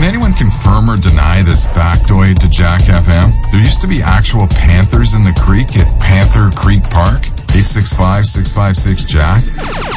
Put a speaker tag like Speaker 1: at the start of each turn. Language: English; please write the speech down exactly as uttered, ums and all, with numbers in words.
Speaker 1: Can anyone confirm or deny this factoid to Jack F M? There used to be actual panthers in the creek at Panther Creek Park. eight six five, six five six, Jack.